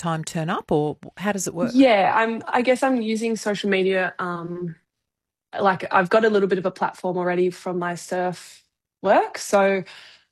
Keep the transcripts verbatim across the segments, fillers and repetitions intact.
time turn up, or how does it work? Yeah, I'm I guess I'm using social media. Um, like I've got a little bit of a platform already from my surf work. So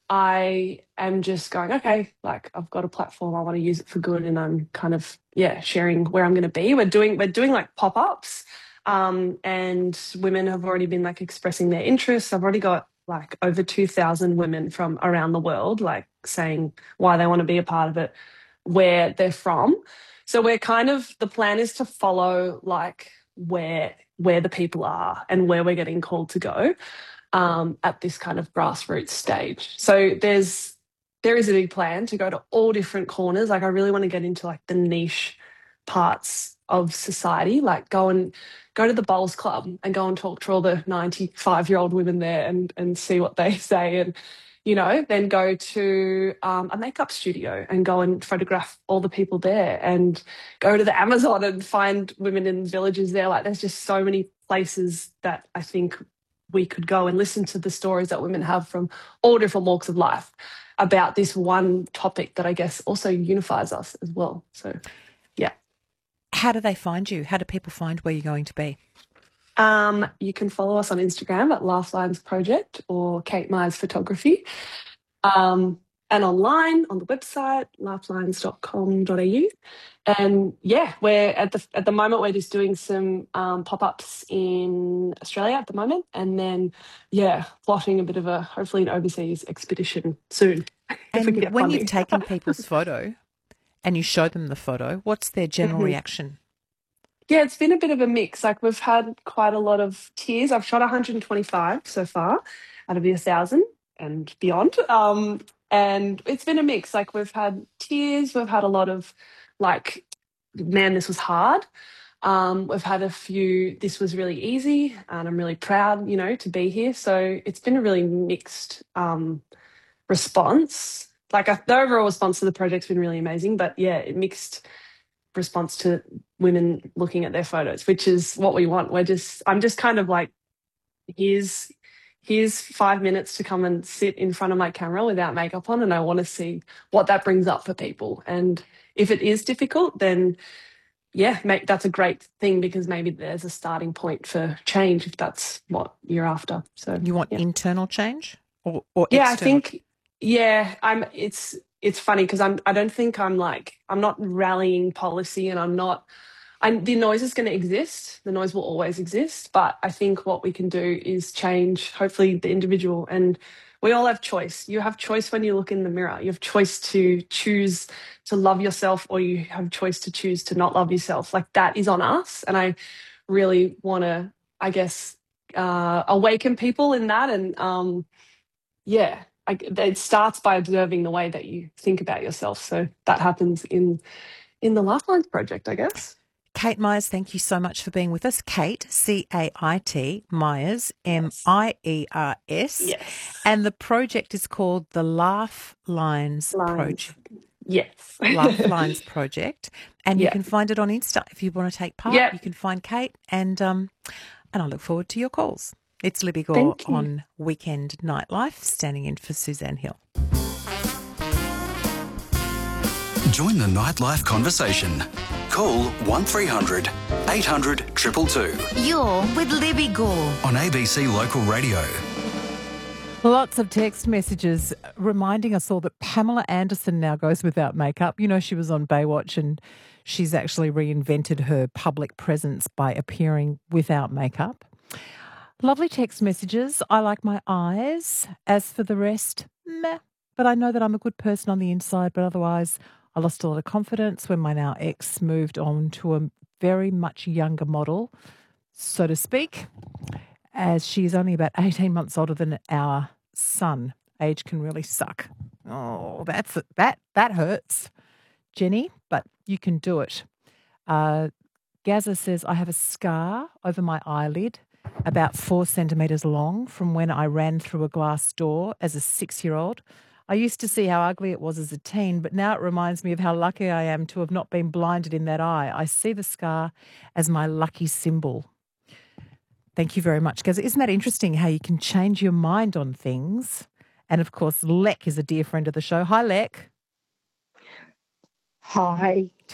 I am just going, okay, like I've got a platform, I want to use it for good, and I'm kind of, yeah, sharing where I'm going to be. We're doing we're doing like pop-ups. Um, and women have already been like expressing their interests. I've already got like over two thousand women from around the world like saying why they want to be a part of it, where they're from. So we're kind of, the plan is to follow like where where the people are and where we're getting called to go, um, at this kind of grassroots stage. So there's there is a big plan to go to all different corners. Like I really want to get into like the niche parts of society, like go and go to the bowls club and go and talk to all the ninety-five year old women there and and see what they say, and you know then go to um, a makeup studio and go and photograph all the people there, and go to the Amazon and find women in villages there. Like there's just so many places that I think we could go and listen to the stories that women have from all different walks of life about this one topic that I guess also unifies us as well. So, yeah. How do they find you? How do people find where you're going to be? Um, you can follow us on Instagram at Lifelines Project or Kate Myers Photography. Um, and online on the website, lifelines dot com dot a u. And yeah, we're at the at the moment we're just doing some um, pop-ups in Australia at the moment, and then yeah, plotting a bit of a hopefully an overseas expedition soon if we can And get when you've funding. taken people's photo and you show them the photo, what's their general Mhm. reaction? Yeah, it's been a bit of a mix. Like we've had quite a lot of tears. I've shot one hundred twenty-five so far out of the one thousand and beyond. Um, and it's been a mix. Like we've had tears, we've had a lot of like, man, this was hard. Um, we've had a few, this was really easy, and I'm really proud, you know, to be here. So it's been a really mixed um, response. Like uh, the overall response to the project's been really amazing, but yeah, it mixed response to women looking at their photos, which is what we want. We're just, I'm just kind of like, here's, here's five minutes to come and sit in front of my camera without makeup on, and I want to see what that brings up for people. And if it is difficult, then yeah, make, that's a great thing, because maybe there's a starting point for change if that's what you're after. So You want yeah. internal change or, or Yeah, I external? think, yeah, I'm it's it's funny because I'm I don't think I'm like, I'm not rallying policy, and I'm not, I the noise is going to exist. The noise will always exist, but I think what we can do is change hopefully the individual, and we all have choice. You have choice when you look in the mirror. You have choice to choose to love yourself, or you have choice to choose to not love yourself. Like that is on us, and I really want to, I guess, uh, awaken people in that, and um yeah, I, it starts by observing the way that you think about yourself. So that happens in in the Lifelines project, I guess. Kate Myers, thank you so much for being with us. Kate, C A I T, Myers, M Yes. I E R S. Yes. And the project is called the Laugh Lines Lines. Project. Yes. Laugh Lines Project. And you Yeah. can find it on Insta if you want to take part. Yeah. You can find Kate, and um, and I look forward to your calls. It's Libby Gore Thank you. on Weekend Nightlife, standing in for Suzanne Hill. Join the nightlife conversation. Call one three hundred eight hundred two two two You're with Libby Gore on A B C Local Radio. Lots of text messages reminding us all that Pamela Anderson now goes without makeup. You know, she was on Baywatch, and she's actually reinvented her public presence by appearing without makeup. Lovely text messages. I like my eyes. As for the rest, meh. But I know that I'm a good person on the inside, but otherwise I lost a lot of confidence when my now ex moved on to a very much younger model, so to speak, as she is only about eighteen months older than our son. Age can really suck. Oh, that's that that hurts, Jenny, but you can do it. Uh, Gaza says, I have a scar over my eyelid about four centimetres long from when I ran through a glass door as a six-year-old. I used to see how ugly it was as a teen, but now it reminds me of how lucky I am to have not been blinded in that eye. I see the scar as my lucky symbol. Thank you very much, Gaza. Isn't that interesting how you can change your mind on things? And, of course, Lek is a dear friend of the show. Hi, Lek. Hi.